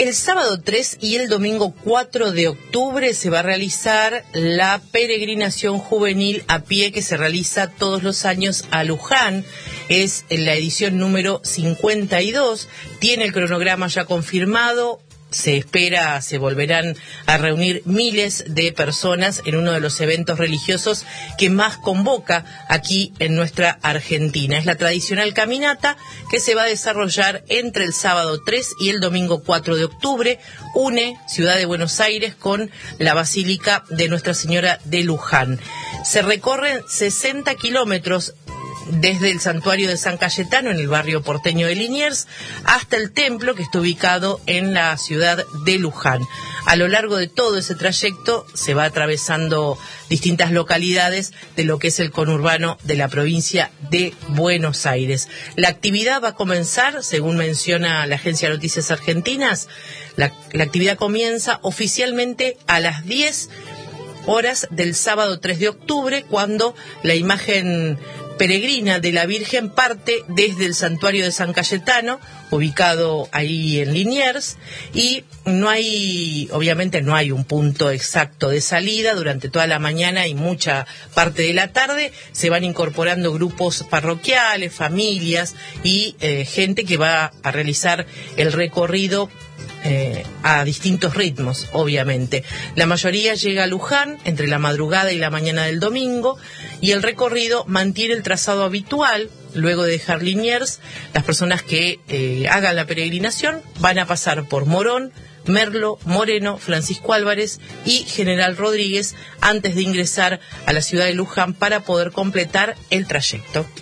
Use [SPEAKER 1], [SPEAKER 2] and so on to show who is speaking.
[SPEAKER 1] El sábado 3 y el domingo 4 de octubre se va a realizar la peregrinación juvenil a pie que se realiza todos los años a Luján. Es la edición número 52, tiene el cronograma ya confirmado. Se espera, se volverán a reunir miles de personas en uno de los eventos religiosos que más convoca aquí en nuestra Argentina. Es la tradicional caminata que se va a desarrollar entre el sábado 3 y el domingo 4 de octubre. Une Ciudad de Buenos Aires con la Basílica de Nuestra Señora de Luján. Se recorren 60 kilómetros desde el santuario de San Cayetano, en el barrio porteño de Liniers, hasta el templo que está ubicado en la ciudad de Luján. A lo largo de todo ese trayecto se va atravesando distintas localidades de lo que es el conurbano de la provincia de Buenos Aires. La actividad va a comenzar, según menciona la Agencia de Noticias Argentinas, la actividad comienza oficialmente a las 10 horas del sábado 3 de octubre, cuando la imagen peregrina de la Virgen parte desde el santuario de San Cayetano, ubicado ahí en Liniers, y obviamente no hay un punto exacto de salida. Durante toda la mañana y mucha parte de la tarde se van incorporando grupos parroquiales, familias y gente que va a realizar el recorrido a distintos ritmos, obviamente. La mayoría llega a Luján entre la madrugada y la mañana del domingo, y el recorrido mantiene el trazado habitual. Luego de dejar Liniers, las personas que hagan la peregrinación van a pasar por Morón, Merlo, Moreno, Francisco Álvarez y General Rodríguez antes de ingresar a la ciudad de Luján para poder completar el trayecto.